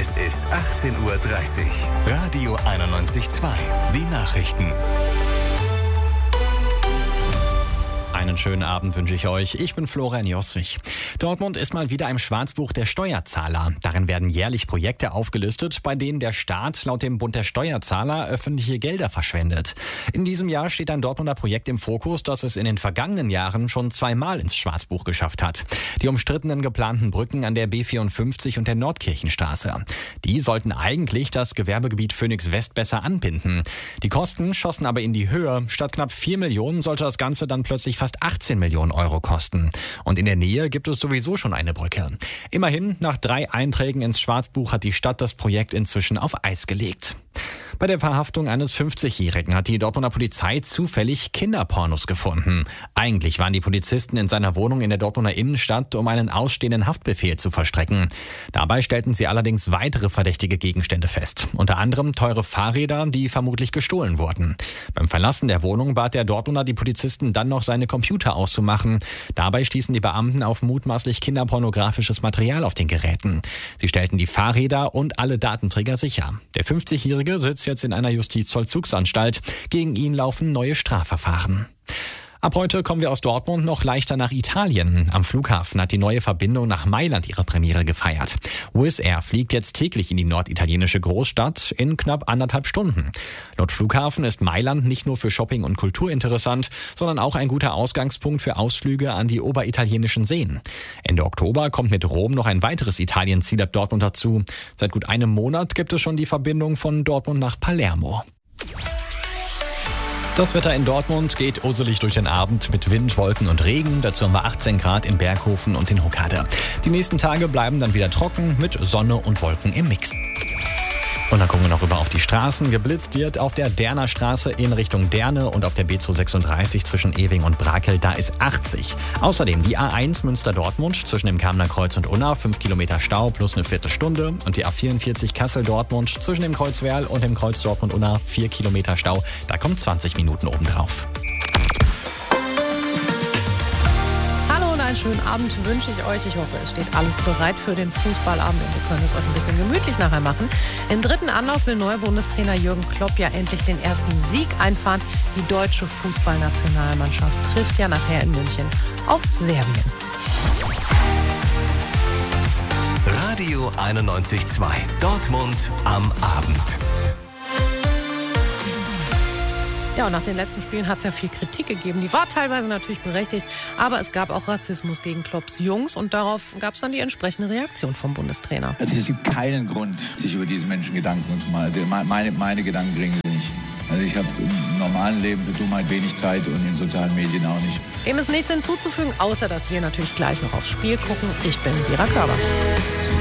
Es ist 18:30 Uhr. Radio 91.2. Die Nachrichten. Einen schönen Abend wünsche ich euch. Ich bin Florian Joswig. Dortmund ist mal wieder im Schwarzbuch der Steuerzahler. Darin werden jährlich Projekte aufgelistet, bei denen der Staat laut dem Bund der Steuerzahler öffentliche Gelder verschwendet. In diesem Jahr steht ein Dortmunder Projekt im Fokus, das es in den vergangenen Jahren schon zweimal ins Schwarzbuch geschafft hat. Die umstrittenen geplanten Brücken an der B54 und der Nordkirchenstraße. Die sollten eigentlich das Gewerbegebiet Phoenix West besser anbinden. Die Kosten schossen aber in die Höhe. Statt knapp 4 Millionen sollte das Ganze dann plötzlich fast 18 Millionen Euro kosten. Und in der Nähe gibt es sowieso schon eine Brücke. Immerhin, nach 3 Einträgen ins Schwarzbuch hat die Stadt das Projekt inzwischen auf Eis gelegt. Bei der Verhaftung eines 50-Jährigen hat die Dortmunder Polizei zufällig Kinderpornos gefunden. Eigentlich waren die Polizisten in seiner Wohnung in der Dortmunder Innenstadt, um einen ausstehenden Haftbefehl zu vollstrecken. Dabei stellten sie allerdings weitere verdächtige Gegenstände fest. Unter anderem teure Fahrräder, die vermutlich gestohlen wurden. Beim Verlassen der Wohnung bat der Dortmunder die Polizisten dann noch, seine Computer auszumachen. Dabei stießen die Beamten auf mutmaßlich kinderpornografisches Material auf den Geräten. Sie stellten die Fahrräder und alle Datenträger sicher. Der 50-Jährige sitzt jetzt in einer Justizvollzugsanstalt. Gegen ihn laufen neue Strafverfahren. Ab heute kommen wir aus Dortmund noch leichter nach Italien. Am Flughafen hat die neue Verbindung nach Mailand ihre Premiere gefeiert. Wizz Air fliegt jetzt täglich in die norditalienische Großstadt in knapp 1,5 Stunden. Laut Flughafen ist Mailand nicht nur für Shopping und Kultur interessant, sondern auch ein guter Ausgangspunkt für Ausflüge an die oberitalienischen Seen. Ende Oktober kommt mit Rom noch ein weiteres Italienziel ab Dortmund dazu. Seit gut einem Monat gibt es schon die Verbindung von Dortmund nach Palermo. Das Wetter in Dortmund geht urselig durch den Abend mit Wind, Wolken und Regen. Dazu haben wir 18 Grad in Berghofen und in Hokkaido. Die nächsten Tage bleiben dann wieder trocken mit Sonne und Wolken im Mix. Und dann gucken wir noch rüber auf die Straßen. Geblitzt wird auf der Derner Straße in Richtung Derne und auf der B236 zwischen Ewing und Brakel, da ist 80. Außerdem die A1 Münster-Dortmund zwischen dem Kamener Kreuz und Unna, 5 Kilometer Stau plus eine Viertelstunde. Und die A44 Kassel-Dortmund zwischen dem Kreuz Werl und dem Kreuz Dortmund-Unna, 4 Kilometer Stau. Da kommt 20 Minuten obendrauf. Einen schönen Abend wünsche ich euch. Ich hoffe, es steht alles bereit für den Fußballabend und wir können es euch ein bisschen gemütlich nachher machen. Im dritten Anlauf will neuer Bundestrainer Jürgen Klopp ja endlich den ersten Sieg einfahren. Die deutsche Fußballnationalmannschaft trifft ja nachher in München auf Serbien. Radio 91.2. Dortmund am Abend. Ja, und nach den letzten Spielen hat es ja viel Kritik gegeben. Die war teilweise natürlich berechtigt, aber es gab auch Rassismus gegen Klopps Jungs und darauf gab es dann die entsprechende Reaktion vom Bundestrainer. Also es gibt keinen Grund, sich über diese Menschen Gedanken zu machen. Also meine Gedanken kriegen sie nicht. Also ich habe im normalen Leben für Dummheit wenig Zeit und in sozialen Medien auch nicht. Dem ist nichts hinzuzufügen, außer dass wir natürlich gleich noch aufs Spiel gucken. Ich bin Vera Körber.